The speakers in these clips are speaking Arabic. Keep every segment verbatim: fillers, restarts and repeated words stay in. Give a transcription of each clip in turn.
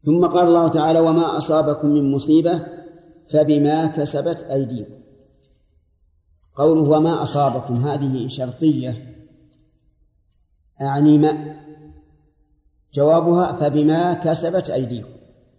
ثم قال الله تعالى: وما أصابكم من مصيبة فبما كسبت أيديكم. قوله وما أصابكم هذه شرطية، أعني ما؟ جوابها فبما كسبت أيديكم.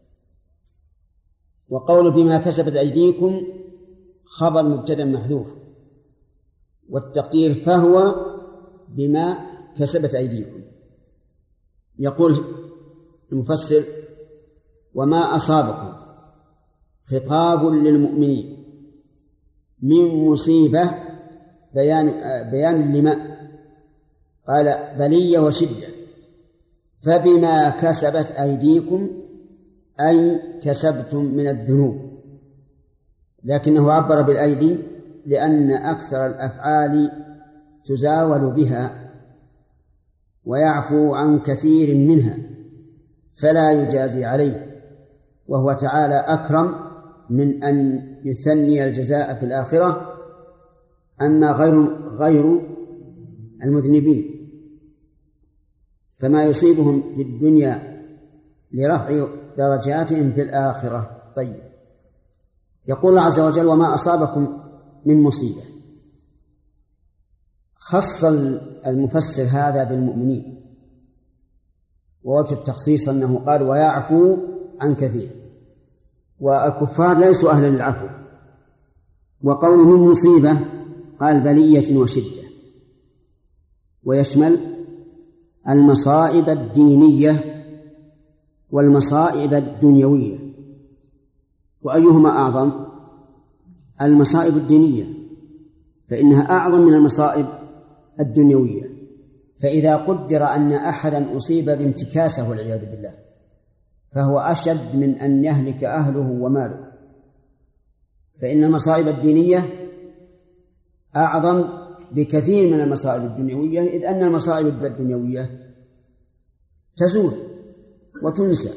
وقول بما كسبت أيديكم خبر مبتدأ محذوف، والتقدير فهو بما كسبت أيديكم. يقول المفسر: وما أصابكم خطاب للمؤمنين من مصيبة بيان بيان لما قال بلية وشدة، فبما كسبت أيديكم أي كسبتم من الذنوب، لكنه عبر بالأيدي لأن أكثر الأفعال تزاول بها ويعفو عن كثير منها فلا يجازي عليه، وهو تعالى أكرم من أن يثني الجزاء في الآخرة أن غير غير المذنبين، فما يصيبهم في الدنيا لرفع درجاتهم في الآخرة. طيب، يقول الله عز وجل: وما أصابكم من مصيبة. خص المفسر هذا بالمؤمنين، ووجه التخصيص أنه قال: ويعفو عن كثير، والكفار ليسوا أهلا للعفو. وقوله من مصيبة قال بلية وشدة، ويشمل المصائب الدينية والمصائب الدنيوية. وأيهما أعظم؟ المصائب الدينية، فإنها أعظم من المصائب الدنيوية. فإذا قدر أن أحدا أصيب بانتكاسة والعياذ بالله فهو أشد من أن يهلك أهله وماله، فإن المصائب الدينية أعظم بكثير من المصائب الدنيوية، إذ أن المصائب الدنيوية تزول وتنسى،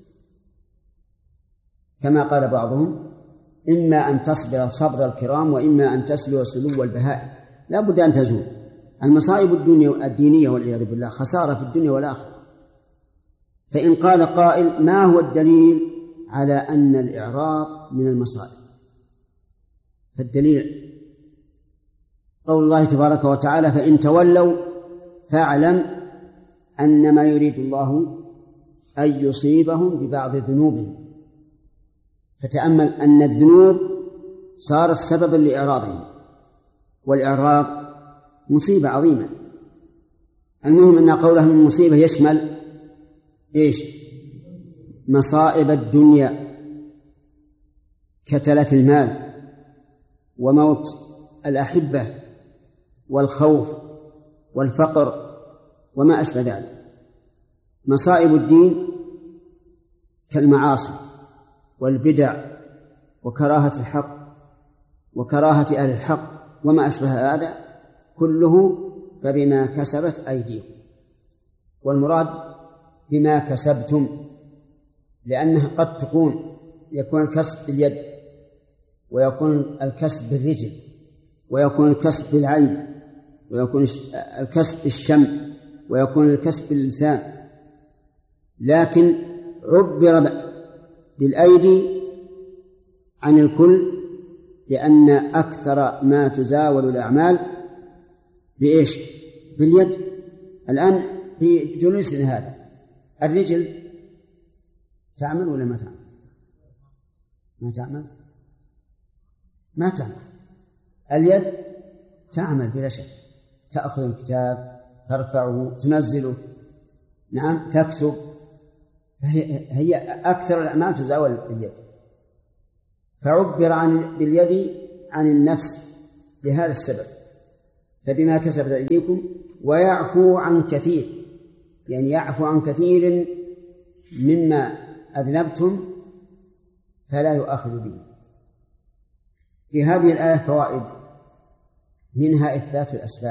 كما قال بعضهم: إما أن تصبر صبر الكرام وإما أن تسلو سلو البهائم. لا بد أن تزول. المصائب الدينية والعياذ بالله خسارة في الدنيا والآخرة. فإن قال قائل: ما هو الدليل على أن الإعراض من المصائب؟ فالدليل قول الله تبارك وتعالى: فإن تولوا فاعلم أنما يريد الله أن يصيبهم ببعض ذنوبهم. فتأمل أن الذنوب صارت سببا لإعراضهم، والإعراض مصيبة عظيمة. المهم أن قوله من مصيبة يشمل إيش؟ مصائب الدنيا كتلف المال وموت الأحبة والخوف والفقر وما أشبه ذلك. مصائب الدين كالمعاصي والبدع وكراهة الحق وكراهة أهل الحق وما أشبه هذا كله فبما كسبت أيديكم. والمراد بما كسبتم، لأنها قد تكون يكون الكسب باليد، ويكون الكسب بالرجل، ويكون الكسب بالعين، ويكون الكسب بالشم، ويكون الكسب باللسان، لكن عبر بالأيدي عن الكل لأن أكثر ما تزاول الأعمال بإيش؟ باليد. الآن في جلوسنا هذا الرجل تعمل ولا ما تعمل؟ ما تعمل؟ ما تعمل. اليد تعمل بلا شك، تأخذ الكتاب، ترفعه، تنزله، نعم، تكتب، هي أكثر الأعمال تزاول باليد. فعبر عن باليد عن النفس لهذا السبب، فبما كسبت أيديكم ويعفو عن كثير، يعني يعفو عن كثير مما أذنبتم فلا يؤاخذ به. في هذه الآية فوائد، منها إثبات الأسباب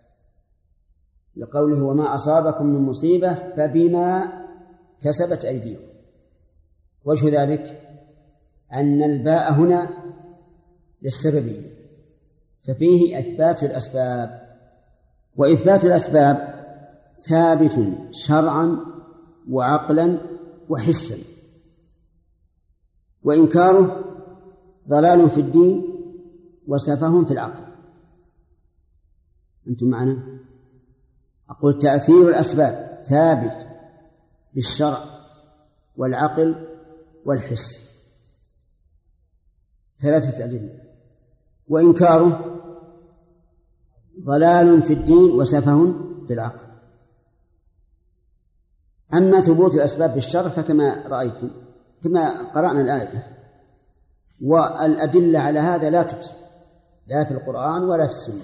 لقوله وما أصابكم من مصيبة فبما كسبت أيديكم. وجه ذلك أن الباء هنا للسببية، ففيه إثبات الأسباب، وإثبات الأسباب ثابت شرعا وعقلا وحسا. وإنكاره ضلال في الدين وسفه في العقل. أنتم معنا؟ أقول تأثير الأسباب ثابت بالشرع والعقل والحس، ثلاثة أدلة، وإنكاره ضلال في الدين وسفه في العقل. أما ثبوت الأسباب بالشرع فكما رأيتم كما قرأنا الآية، والأدلة على هذا لا تحصى لا في القرآن ولا في السنة.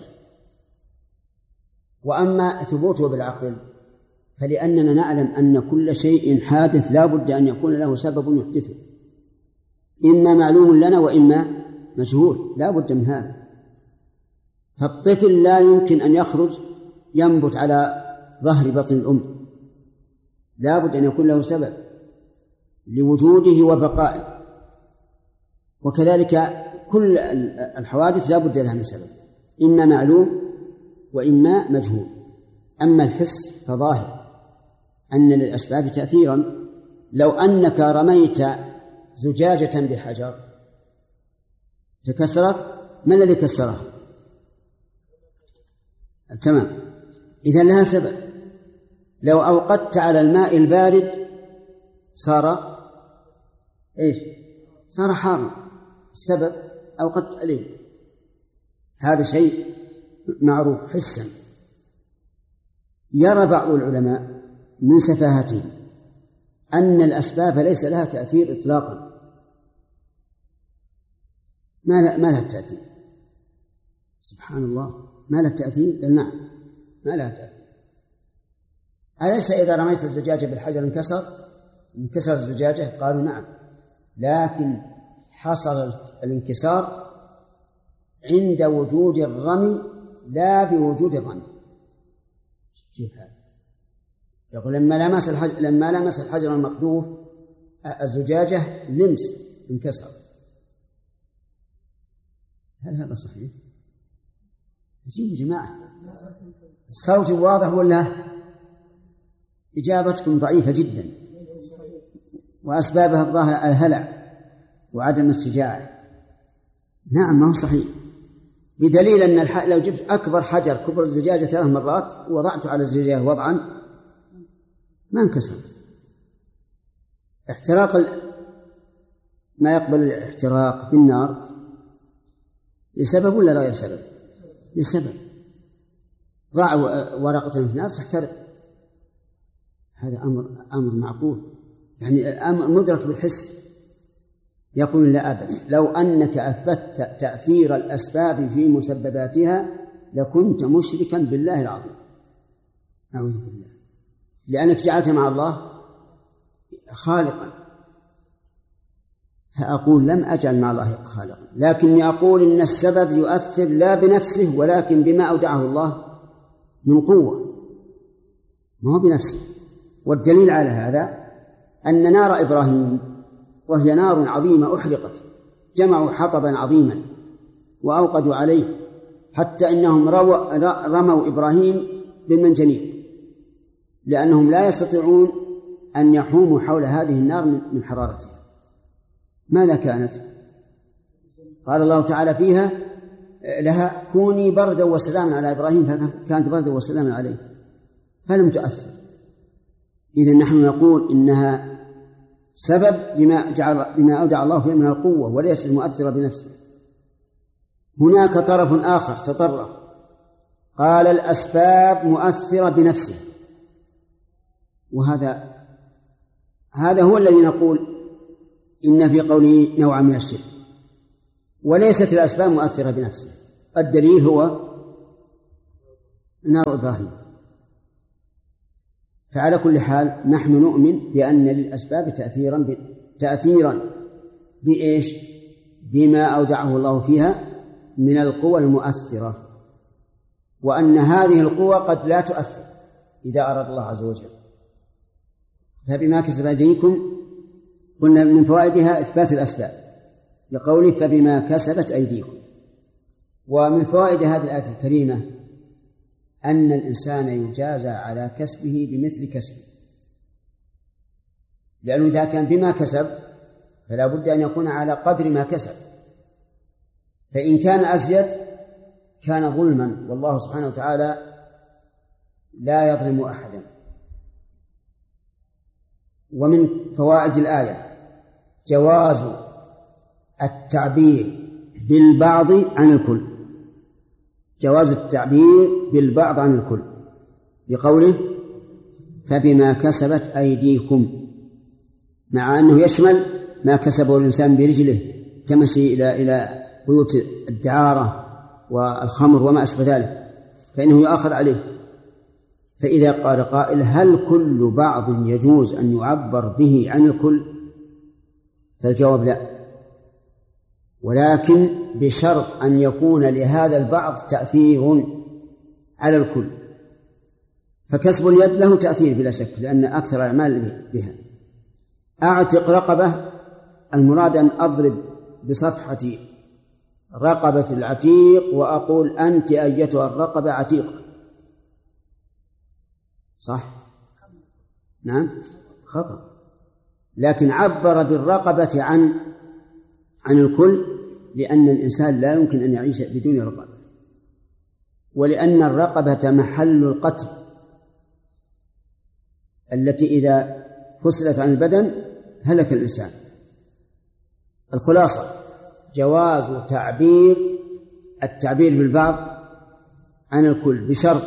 وأما ثبوته بالعقل فلأننا نعلم أن كل شيء حادث لا بد أن يكون له سبب يحدثه، إما معلوم لنا وإما مجهول، لا بد من هذا. فالطفل لا يمكن أن يخرج ينبت على ظهر بطن الأم، لا بد أن يكون له سبب لوجوده وبقائه. وكذلك كل الحوادث لا بد لها من سبب، إما معلوم وإما مجهول. أما الحس فظاهر أن للأسباب تأثيرا. لو أنك رميت زجاجة بحجر تكسرت، ما الذي كسرها؟ تمام، إذن لها سبب. لو أوقدت على الماء البارد صار إيش؟ صار حارا، السبب أوقدت عليه. هذا شيء معروف حسا. يرى بعض العلماء من سفاهتهم أن الأسباب ليس لها تأثير إطلاقا، ما ما لها تأثير. سبحان الله، ما لها تأثير؟ نعم ما لها تأثير. أليس إذا رميت الزجاجة بالحجر انكسر انكسر الزجاجة؟ قالوا نعم، لكن حصل الانكسار عند وجود الرمي لا بوجود الرمي. كيف هذا؟ يقول لما لمس الحجر لما لمس الحجر المقذوف الزجاجة لمس انكسر. هل هذا صحيح؟ عجيب يا جماعة، الصوت واضح ولا إجابتكم ضعيفة جدا؟ وأسبابها الظاهر الهلع وعدم الشجاعة. نعم ما هو صحيح، بدليل أن الح... لو جبت أكبر حجر كبر الزجاجة ثلاث مرات ووضعته على الزجاجة وضعا ما انكسرت. احتراق ال... ما يقبل الاحتراق بالنار لسبب ولا لا لسبب؟ لسبب. ضع ورقة في النار تحترق، هذا أمر أمر معقول، يعني أمر مدرك بالحس. يقول لا أبدا، لو أنك أثبتت تأثير الأسباب في مسبباتها لكنت مشركا بالله العظيم، أعوذ بالله، لأنك جعلت مع الله خالقا. فأقول لم أجعل مع الله خالقا، لكني أقول إن السبب يؤثر لا بنفسه ولكن بما أودعه الله من قوة، ما هو بنفسه. والدليل على هذا أن نار إبراهيم وهي نار عظيمة أحرقت، جمعوا حطبا عظيما وأوقدوا عليه حتى إنهم رموا إبراهيم بالمنجنيق، لأنهم لا يستطيعون أن يحوموا حول هذه النار من حرارتها. ماذا كانت؟ قال الله تعالى فيها لها كوني بردا وسلاما على إبراهيم، فكانت بردا وسلاما عليه فلم تؤثر. إذن نحن نقول إنها سبب بما جعل بما أودع الله فيه من القوة وليس المؤثرة بنفسه. هناك طرف آخر تطرف قال الأسباب مؤثرة بنفسه، وهذا هذا هو الذي نقول إن في قوله نوعا من الشرك، وليست الأسباب مؤثرة بنفسه. الدليل هو نار إبراهيم. فعلى كل حال نحن نؤمن بأن للأسباب تأثيرا ب... تأثيرا بإيش؟ بما أودعه الله فيها من القوى المؤثرة، وأن هذه القوى قد لا تؤثر إذا أراد الله عز وجل. فبما كسبت أيديكم قلنا من فوائدها إثبات الأسباب لقوله فبما كسبت أيديكم. ومن فوائد هذه الآية الكريمة أن الإنسان يجازى على كسبه بمثل كسبه، لأنه إذا كان بما كسب فلا بد أن يكون على قدر ما كسب، فإن كان أزيد كان ظلما، والله سبحانه وتعالى لا يظلم أحدا. ومن فوائد الآية جواز التعبير بالبعض عن الكل، جواز التعبير بالبعض عن الكل بقوله فبما كسبت أيديكم، مع أنه يشمل ما كسبه الإنسان برجله كمشي إلى إلى بيوت الدعارة والخمر وما أشبه ذلك، فإنه يؤخذ عليه. فإذا قال قائل هل كل بعض يجوز أن يعبر به عن الكل؟ فالجواب لا، ولكن بشرط أن يكون لهذا البعض تأثير على الكل. فكسب اليد له تأثير بلا شك، لأن أكثر الأعمال بها. أعتق رقبة، المراد أن أضرب بصفحة رقبة العتيق وأقول أنت أيتها الرقبة عتيقة، صح؟ نعم خطأ، لكن عبر بالرقبة عن عن الكل، لأن الإنسان لا يمكن أن يعيش بدون رقبة، ولأن الرقبة محل القتل التي إذا فصلت عن البدن هلك الإنسان. الخلاصة جواز تعبير التعبير بالبعض عن الكل بشرط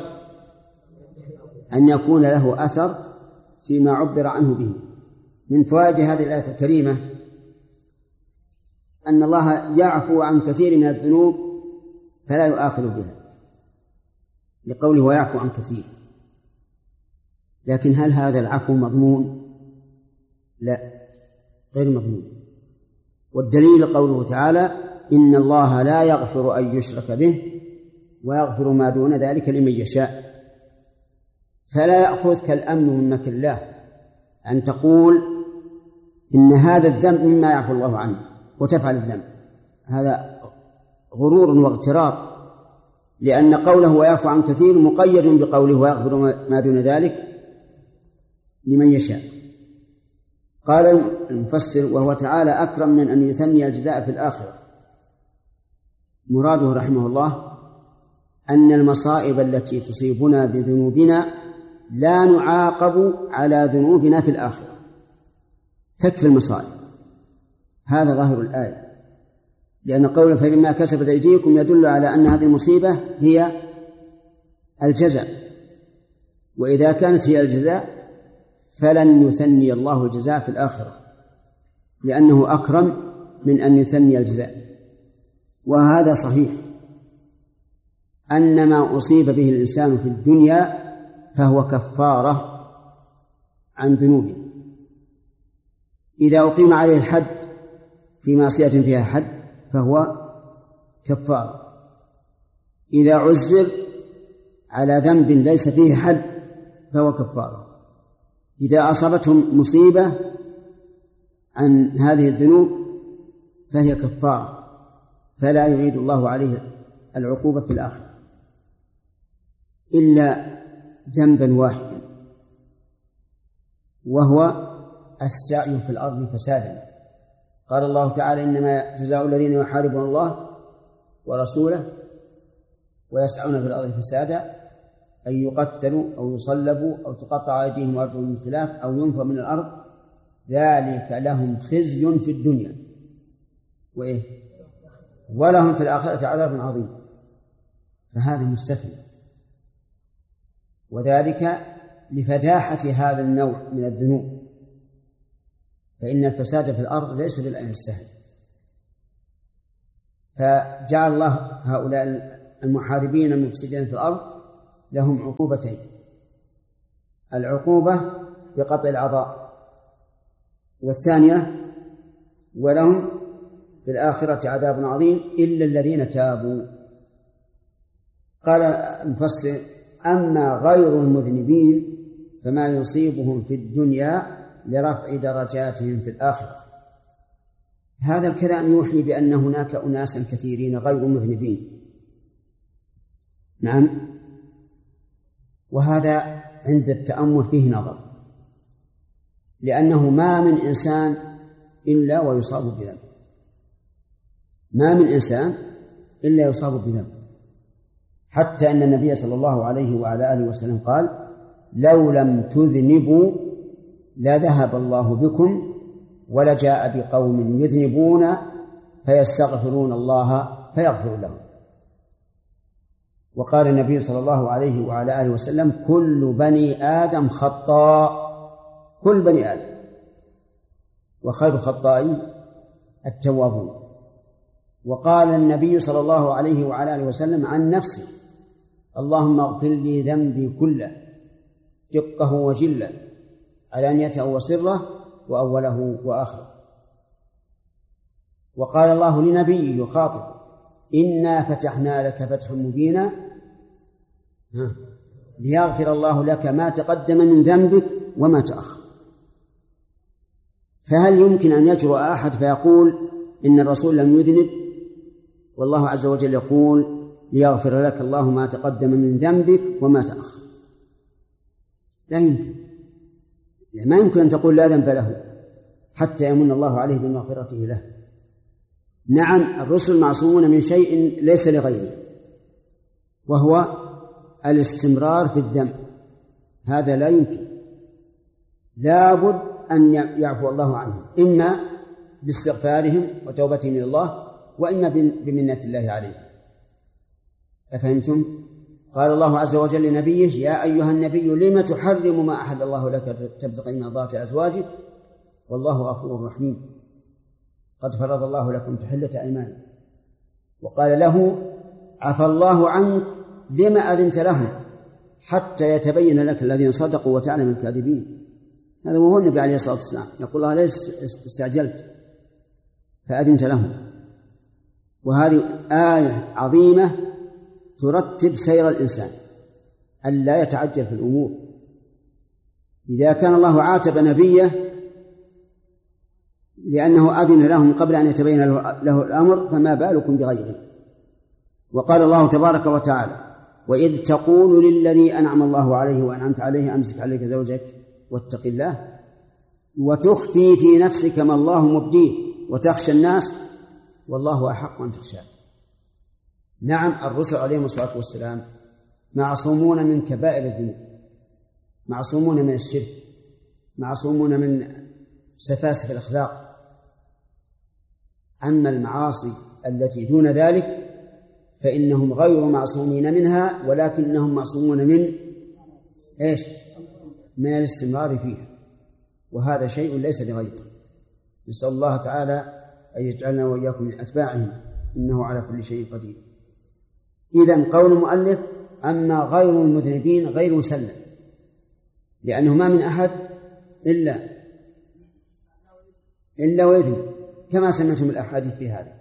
أن يكون له أثر فيما عبر عنه به. من فوائد هذه الآية الكريمة أن الله يعفو عن كثير من الذنوب فلا يؤاخذ بها، لقوله ويعفو عن كثير. لكن هل هذا العفو مضمون؟ لا، غير مضمون. والدليل قوله تعالى إن الله لا يغفر أن يشرك به ويغفر ما دون ذلك لمن يشاء. فلا يأخذك الأمن من مكر الله أن تقول إن هذا الذنب مما يعفو الله عنه وتفعل الذنب، هذا غرور واغترار، لأن قوله ويعفو عن كثير مقيد بقوله ويغفر ما دون ذلك لمن يشاء. قال المفسر وهو تعالى أكرم من أن يثني الجزاء في الآخرة، مراده رحمه الله أن المصائب التي تصيبنا بذنوبنا لا نعاقب على ذنوبنا في الآخرة، تكفي المصائب. هذا ظاهر الآية، لأن قوله فبما كسبت أيديكم يدل على أن هذه المصيبة هي الجزاء، وإذا كانت هي الجزاء فلن يثني الله الجزاء في الآخرة، لأنه أكرم من أن يثني الجزاء. وهذا صحيح أن ما أصيب به الإنسان في الدنيا فهو كفارة عن ذنوبه. إذا أقيم عليه الحد في معصية فيها حد فهو كفارة، إذا عزر على ذنب ليس فيه حد فهو كفارة، إذا أصابتهم مصيبة عن هذه الذنوب فهي كفارة، فلا يعيد الله عليه العقوبة في الآخرة إلا ذنبا واحدا، وهو السعي في الأرض فسادا. قال الله تعالى إنما جزاء الذين يحاربون الله ورسوله ويسعون في الأرض فسادا أن يقتلوا أو يصلبوا أو تقطع أيديهم وأرجلهم من خلاف أو ينفوا من الأرض ذلك لهم خزي في الدنيا وإيه ولهم في الآخرة عذاب عظيم. فهذا مستثنى، وذلك لفداحة هذا النوع من الذنوب، فإن الفساد في الأرض ليس بالأمر السهل. فجعل الله هؤلاء المحاربين المفسدين في الأرض لهم عقوبتين: العقوبة بقطع الأعضاء، والثانية ولهم في الآخرة عذاب عظيم إلا الذين تابوا. قال المفسر أما غير المذنبين فما يصيبهم في الدنيا لرفع درجاتهم في الآخرة. هذا الكلام يوحي بأن هناك أناسا كثيرين غير مذنبين، نعم، وهذا عند التأمل فيه نظر، لأنه ما من إنسان إلا ويصاب بذنب، ما من إنسان إلا يصاب بذنب، حتى أن النبي صلى الله عليه وعلى آله وسلم قال: لو لم تذنبوا لذهب الله بكم ولجاء بقوم يذنبون فيستغفرون الله فيغفر لهم. وقال النبي صلى الله عليه وعلى آله وسلم: كل بني آدم خطاء، كل بني آدم، وخير الخطائين التوابون. وقال النبي صلى الله عليه وعلى آله وسلم عن نفسه: اللهم اغفر لي ذنبي كله دقه وجله علانيته وسره وأوله وآخره. وقال الله لنبيه يخاطب: إنا فتحنا لك فتحا مبينا ليغفر الله لك ما تقدم من ذنبك وما تأخر. فهل يمكن أن يجرؤ أحد فيقول إن الرسول لم يذنب والله عز وجل يقول ليغفر لك الله ما تقدم من ذنبك وما تأخر؟ لا يمكن، ما يمكن أن تقول لا ذنب له حتى يمن الله عليه بمغفرته له. نعم، الرسل معصومون من شيء ليس لغيره، وهو الاستمرار في الذنب، هذا لا يمكن، لا بد أن يعفو الله عنهم، إما باستغفارهم وتوبتهم إلى الله، وإما بمنة الله عليهم. أفهمتم؟ قال الله عز وجل لنبيه: يا أيها النبي لم تحرم ما أحل الله لك تبتغي مرضات أزواجك والله غفور رحيم قد فرض الله لكم تحلة أيمانكم. وقال له: عفى الله عنك لما أذنت لهم حتى يتبين لك الذين صدقوا وتعلم الكاذبين. هذا وهو النبي عليه الصلاة والسلام يقول: الله ليس استعجلت فأذنت لهم. وهذه آية عظيمة ترتب سير الإنسان ألا يتعجل في الأمور. إذا كان الله عاتب نبيه لأنه أذن لهم قبل أن يتبين له الأمر، فما بالكم بغيره. وقال الله تبارك وتعالى: وإذ تقول للذي أنعم الله عليه وأنعمت عليه أمسك عليك زوجك واتق الله وتخفي في نفسك ما الله مبديه وتخشى الناس والله أحق أن تخشاه. نعم، الرسل عليهم الصلاة والسلام معصومون من كبائر الذنوب، معصومون من الشرك، معصومون من سفاسف الأخلاق. أما المعاصي التي دون ذلك فإنهم غير معصومين منها، ولكنهم معصومون من إيش؟ من الاستمرار فيها، وهذا شيء ليس لغيره. نسأل الله تعالى أن يجعلنا وإياكم من أتباعهم، إنه على كل شيء قدير. إذن قول المؤلف: أما غير المذنبين غير مسلم، لأنه ما من أحد إلا إلا ويذنب، كما سمعتم الأحاديث في هذا.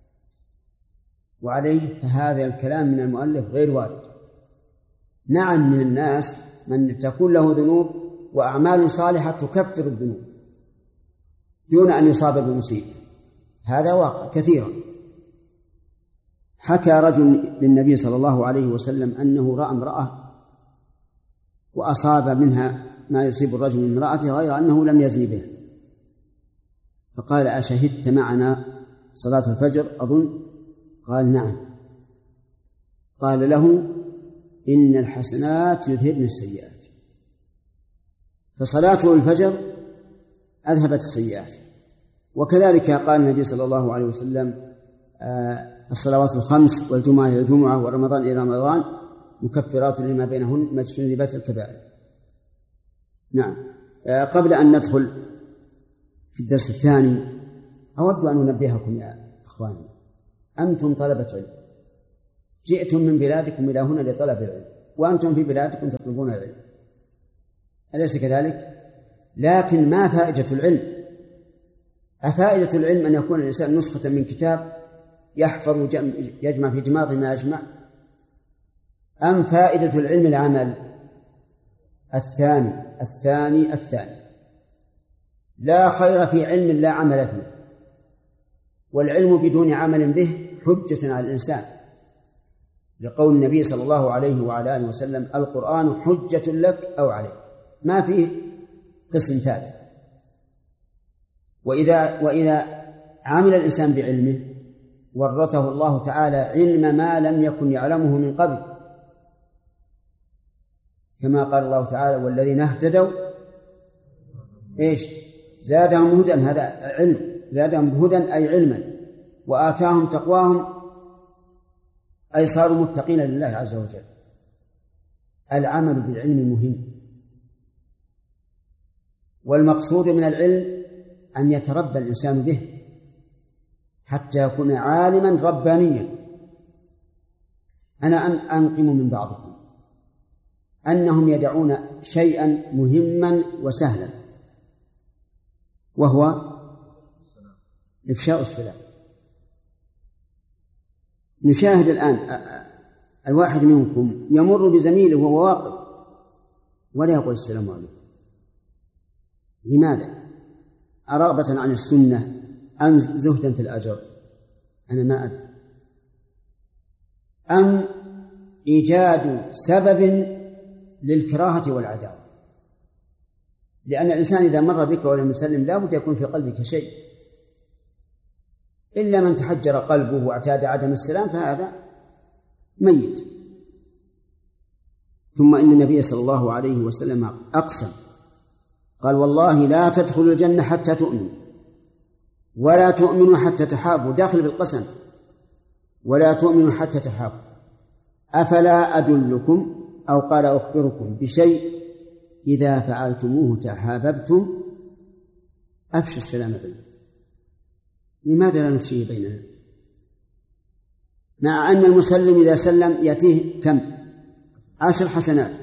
وعليه فهذا الكلام من المؤلف غير وارد. نعم، من الناس من تكون له ذنوب وأعمال صالحة تكفر الذنوب دون أن يصاب بمصيبة، هذا واقع كثيرا. حكى رجل للنبي صلى الله عليه وسلم أنه رأى امرأة وأصاب منها ما يصيب الرجل من امرأته غير أنه لم يزني بها، فقال: أشهدت معنا صلاة الفجر أظن؟ قال: نعم. قال له: إن الحسنات يذهبن السيئات. فصلاته الفجر أذهبت السيئات. وكذلك قال النبي صلى الله عليه وسلم: آه الصلوات الخمس والجمعة إلى الجمعة ورمضان إلى رمضان مكفرات لما بينهن ما اجتنبت الكبائر. نعم. آه قبل أن ندخل في الدرس الثاني أود أن أنبهكم يا إخواني، أنتم طلبة علم، جئتم من بلادكم إلى هنا لطلب العلم، وأنتم في بلادكم تطلبون العلم، أليس كذلك؟ لكن ما فائدة العلم؟ أفائدة العلم أن يكون الإنسان نسخة من كتاب يحفظ يجمع في دماغه ما يجمع، أم فائدة العلم العمل؟ الثاني الثاني الثاني. لا خير في علم لا عمل فيه، والعلم بدون عمل به حجة على الإنسان، لقول النبي صلى الله عليه وعلى آله وسلم: القرآن حجة لك أو عليك، ما فيه قسم ثالث. وإذا وإذا عمل الإنسان بعلمه ورثه الله تعالى علم ما لم يكن يعلمه من قبل، كما قال الله تعالى والذين اهتدوا ايش زادهم هدى، هذا علم، زادهم هدى أي علما، وآتاهم تقواهم أي صاروا متقين لله عز وجل. العمل بالعلم مهم، والمقصود من العلم أن يتربى الإنسان به حتى يكون عالما ربانيا. أنا أنقم من بعضهم أنهم يدعون شيئا مهما وسهلا، وهو إفشاء السلام. نشاهد الآن الواحد منكم يمر بزميله وهو واقف ولا يقول السلام عليكم. لماذا؟ رغبة عن السنة أم زهدا في الأجر؟ أنا ما أدري. أم إيجاد سبب للكراهة والعداوة؟ لأن الإنسان إذا مر بك ولم يسلم لا بد يكون في قلبك شيء، إلا من تحجر قلبه واعتاد عدم السلام فهذا ميت. ثم إن النبي صلى الله عليه وسلم أقسم قال والله لا تدخلوا الجنة حتى تؤمنوا ولا تؤمنوا حتى تحابوا، داخل بالقسم، ولا تؤمنوا حتى تحابوا. أفلا أدلكم أو قال أخبركم بشيء إذا فعلتموه تحاببتم؟ أفشوا السلام بينكم. لماذا لا نفشيه بيننا؟ مع أن المسلم إذا سلم يأتيه كم؟ عشر حسنات.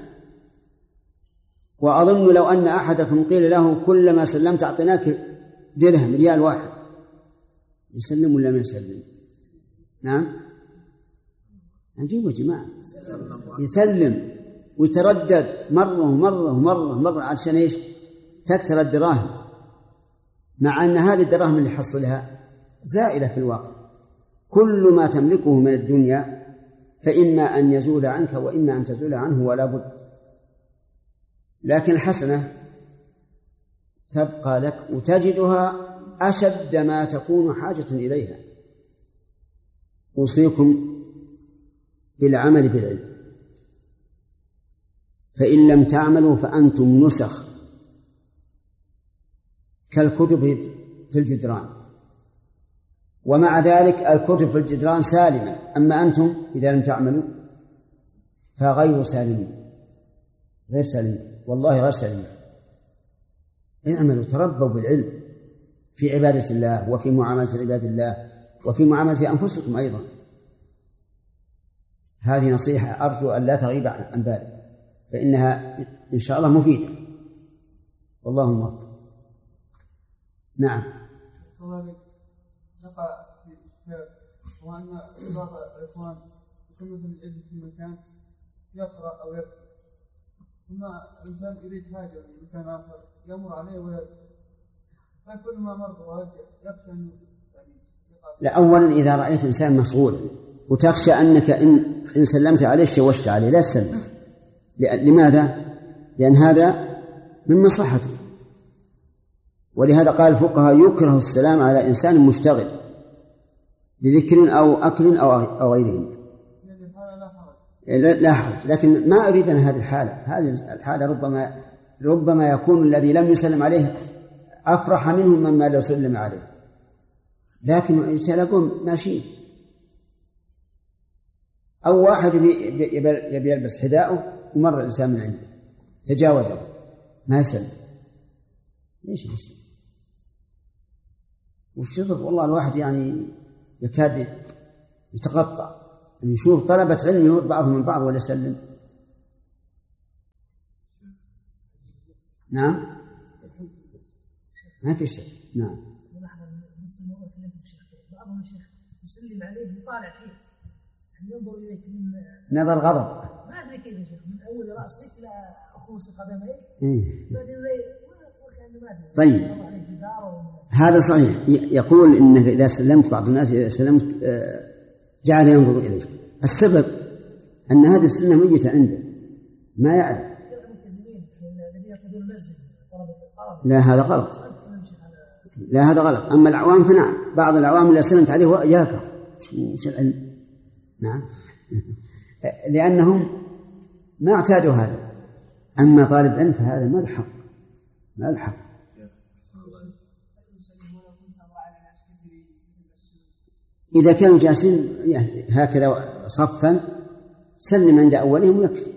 وأظن لو أن أحدكم قيل له كلما سلمت أعطيناك درهم ريال واحد يسلم ولا ما يسلم؟ نعم عجيب يا جماعة، يسلم ويتردد مرة ومرة ومرة ومرة عشان إيش؟ تكثر الدراهم، مع أن هذه الدراهم اللي حصلها زائلة في الواقع. كل ما تملكه من الدنيا فإما أن يزول عنك وإما أن تزول عنه ولا بد، لكن الحسنة تبقى لك وتجدها أشد ما تكون حاجة إليها. أوصيكم بالعمل بالعلم، فإن لم تعملوا فأنتم نسخ كالكتب في الجدران، ومع ذلك الكتب في الجدران سالمة، أما أنتم إذا لم تعملوا فغير سالمين، غير سالمين، والله غير سالمين. اعملوا، تربوا بالعلم في عبادة الله وفي معاملة عباد الله وفي معاملة أنفسكم أيضا. هذه نصيحة أرجو أن لا تغيب عن بالك، فإنها إن شاء الله مفيدة، والله موفق. نعم. نقع في الكتاب وأن بعض الإخوان يكون العلم في مكان يقرأ أو يكتب، ثم الإنسان يريد حاجة في مكان آخر يمر عليه ويرجع، فكل ما مر وهذا يخشى أن لا. أولا إذا رأيت إنسان مشغول وتخشى أنك إن إن سلمت عليه شوشت عليه، لا تسلم. لماذا؟ لأن هذا من مصلحته. ولهذا قال الفقهاء يكره السلام على إنسان مشتغل بذكر أو أكل أو غيره. لا حرج، لكن ما أريد أن هذه الحالة هذه الحالة ربما ربما يكون الذي لم يسلم عليه أفرح منه مما لو سلم عليه، لكن يتلاقون ماشيين. أو واحد يبي يلبس حذاءه ومر الإنسان من عنده تجاوزه ما يسلم، ليش يسلم؟ والشغل والله الواحد يعني يكاد يتقطع أن يشوف طلبة علم يمر بعضهم من بعض ولا يسلم. نعم ما في شيء. نعم. بعضهم الشيخ يسلم عليه يطالع فيه ينظر إليك من نظر غضب، ما أدري كيف يا شيخ، من أول رأسك إلى أخوص قدميك إيه. بعدين ما أدري. طيب هذا صحيح. يقول إنك إذا سلمت بعض الناس إذا سلمت جعل ينظر إليك. السبب أن هذه السنة ميتة عنده ما يعرف. الذين يأخذون المسجد لا هذا غلط، لا هذا غلط. أما العوام فنعم، بعض العوام اللي سلمت عليه يكره وش العلم. نعم لأنهم ما اعتادوا هذا. أما طالب علم فهذا ما له حق، ما له حق. إذا كانوا جالسين هكذا صفا سلم عند أولهم ويكفي.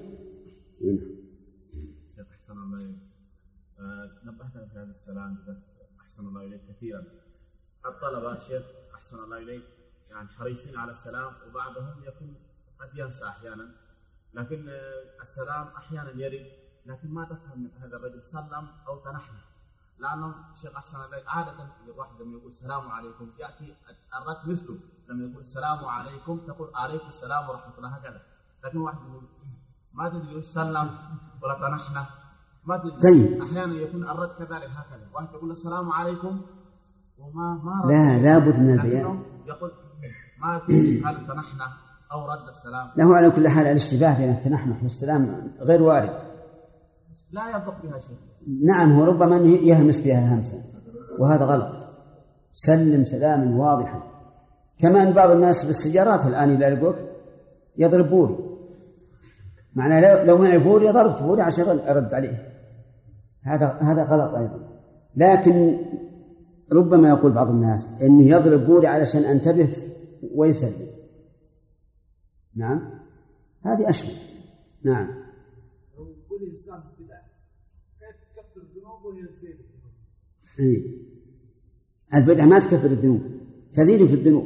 شيخ أحسن الله إليك، نبهتنا في هذا السلام أحسن الله إليك كثيرا. الطلبة شيخ أحسن الله إليك يعني حريصين على السلام، وبعضهم يكون قد ينسى أحيانا، لكن السلام أحيانا يرد، لكن ما تفهم من هذا الرجل سلم أو تنحنى، لأنه شيخ أحسن الله إليك عادة الواحد لما يقول السلام عليكم يأتي الرد مثله، لما يقول السلام عليكم تقول عليكم السلام ورحمة الله هكذا، لكن واحد يقول ما تدري سلم ولا تنحنى، ما تدري. أحيانا يكون الرد كذلك هكذا، واحد يقول السلام عليكم وما ما رد. لا لابد من البيان. يقول ما تدري هل تنحنى أو رد السلام. له على كل حال الاشتباه بين التنحنح والسلام غير وارد، لا ينطق بها شيء. نعم هو ربما يهمس بها همسا، وهذا غلط. سلم سلاما واضحا. كمان بعض الناس بالسيارات الآن إذا لقوك يضرب بوري، معناه لو معي بوري ضربت بوري عشان أرد عليه، هذا هذا غلط أيضا. لكن ربما يقول بعض الناس إنه يضرب بوري علشان أنتبه ويسلم. نعم هذه أشبه. نعم كل إنسان بدعة كيف تكفر الذنوب ويزيد الذنوب؟ إيه البدعة ما تكفر الذنوب، تزيد في الذنوب.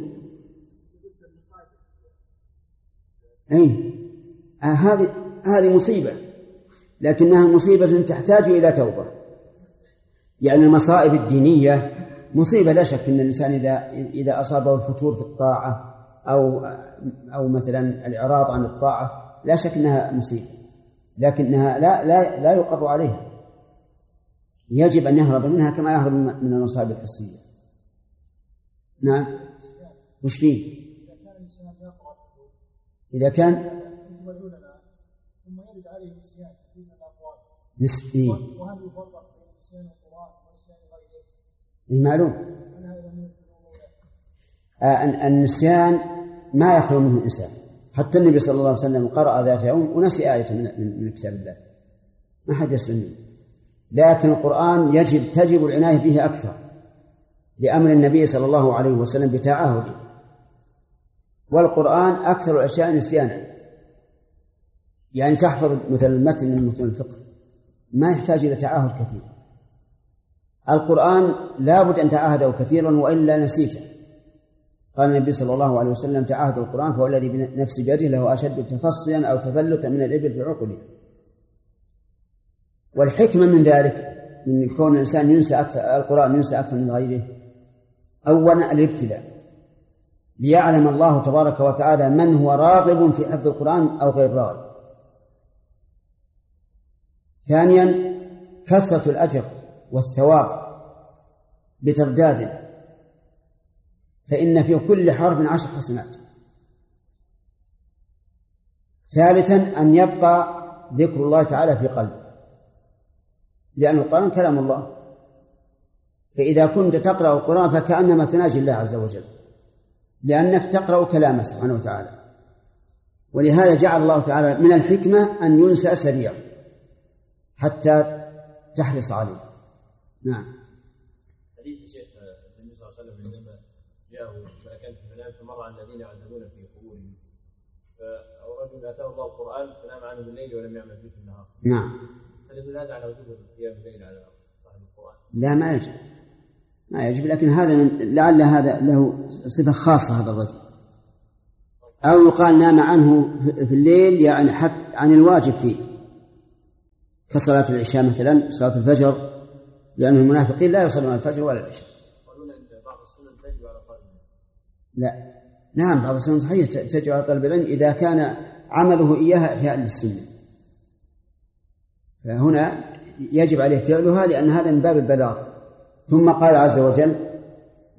إيه آه هذه هذه مصيبة، لكنها مصيبة تحتاج إلى توبة. يعني المصائب الدينية مصيبة لا شك أن الإنسان إذا إذا أصابه الفتور في الطاعة أو أو مثلا الإعراض عن الطاعة لا شك أنها مصيبة، لكنها لا لا لا يقر عليها، يجب أن يهرب منها كما يهرب من المصائب الحسية. نعم وش فيه؟ إذا كان ثم يرد عليه نسيان في الأقوال نسبي، وهل يفرق بين نسيان القرآن ونسيان غيره؟ معلوم. آه النسيان ما يخلو منه الإنسان، حتى النبي صلى الله عليه وسلم قرأ ذات يوم ونسي آية من, من كتاب الله، ما حد يسلم. لكن القرآن يجب تجب العناية به أكثر لأمر النبي صلى الله عليه وسلم بتعاهده، والقرآن أكثر الأشياء نسيانا. يعني تحفظ مثل المتن من متن الفقه ما يحتاج إلى تعاهد كثير. القرآن لابد أن تعاهده كثيرا وإلا نسيته. قال النبي صلى الله عليه وسلم تعاهد القرآن فهو الذي بنفس بيده له أشد تفصيا أو تفلتا من الإبل في عقله. والحكمة من ذلك من كون الإنسان ينسى أكثر القرآن ينسى أكثر من غيره، أولا الابتلاء ليعلم الله تبارك وتعالى من هو راغب في حفظ القرآن أو غير راغب. ثانيا كثرة الأجر والثواب بترداده، فإن في كل حرف عشر حسنات. ثالثا أن يبقى ذكر الله تعالى في قلبه، لأن القرآن كلام الله، فإذا كنت تقرأ القرآن فكأنما تناجي الله عز وجل، لأنك تقرأ كلامه سبحانه وتعالى. ولهذا جعل الله تعالى من الحكمة أن ينسى سريعا حتى تحرص عليه. نعم. حديث الشيخ النبي صلى الله عليه وسلم عندما جاءه ملكان في المنام فمر على الذين يعذبون في قبورهم، أو رجل آتاه الله القرآن فنام عنه بالليل ولم يعمل فيه في النهار. نعم. هل يدل هذا على وجوب القيام بالليل على صاحب القرآن؟ لا ما يجب، ما يجب، لكن هذا من لعل هذا له صفة خاصة هذا الرجل، أو يقال نام عنه في الليل يعني حتى عن الواجب فيه كصلاة العشاء مثلا، صلاة الفجر، لأن المنافقين لا يصلون الفجر ولا العشاء. قالون أن بعض السنن تجب على طالب العلم. لا نعم بعض السنن صحيح تجب على طالب العلم إذا كان عمله إياها إحياء للسنة، فهنا يجب عليه فعلها لأن هذا من باب البلاغ. ثم قال عز وجل